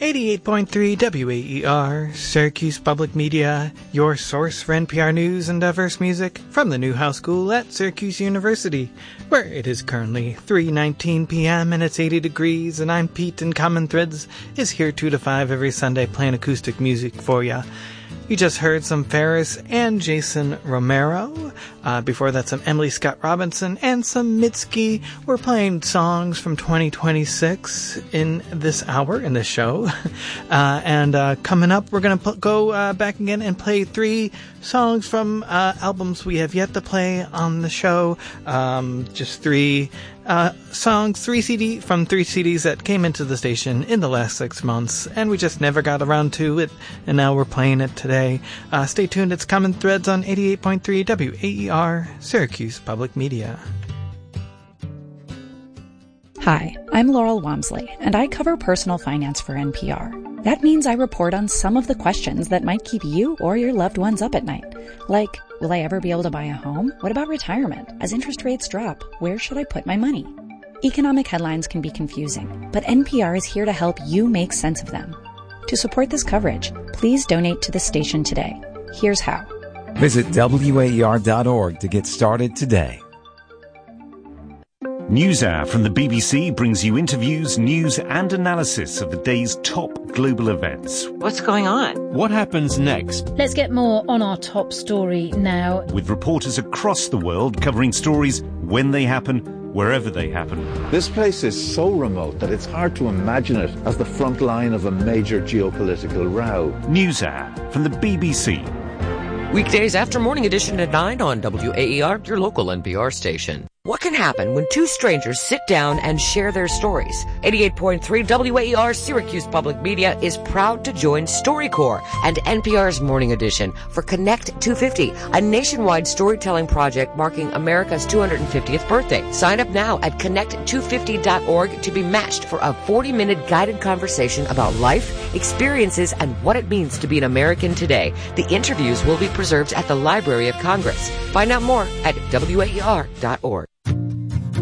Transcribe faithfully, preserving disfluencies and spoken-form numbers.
eighty-eight point three W A E R, Syracuse Public Media, your source for N P R news and diverse music from the Newhouse School at Syracuse University, where it is currently three nineteen p.m. and it's eighty degrees, and I'm Pete, and Common Threads is here two to five every Sunday playing acoustic music for ya. You just heard some Ferris and Jason Romero. Uh, before that, some Emily Scott Robinson and some Mitski. We're playing songs from twenty twenty-six in this hour, in this show. Uh, and uh, coming up, we're going to p- go uh, back again and play three songs from uh, albums we have yet to play on the show. Um, just three uh, songs, three C D from three C Ds that came into the station in the last six months, and we just never got around to it, and now we're playing it today. Uh, stay tuned. It's Common Threads on eighty-eight point three W A E R, Syracuse Public Media. Hi, I'm Laurel Wamsley, and I cover personal finance for N P R. That means I report on some of the questions that might keep you or your loved ones up at night. Like, will I ever be able to buy a home? What about retirement? As interest rates drop, where should I put my money? Economic headlines can be confusing, but N P R is here to help you make sense of them. To support this coverage, please donate to the station today. Here's how. Visit W A E R dot org to get started today. NewsHour from the B B C brings you interviews, news and analysis of the day's top global events. What's going on? What happens next? Let's get more on our top story now. With reporters across the world covering stories when they happen, wherever they happen. This place is so remote that it's hard to imagine it as the front line of a major geopolitical row. NewsHour from the B B C. Weekdays after Morning Edition at nine on W A E R, your local N P R station. What can happen when two strangers sit down and share their stories? eighty-eight point three W A E R Syracuse Public Media is proud to join StoryCorps and N P R's Morning Edition for Connect two fifty, a nationwide storytelling project marking America's two hundred fiftieth birthday. Sign up now at connect two fifty dot org to be matched for a forty-minute guided conversation about life, experiences, and what it means to be an American today. The interviews will be preserved at the Library of Congress. Find out more at W A E R dot org.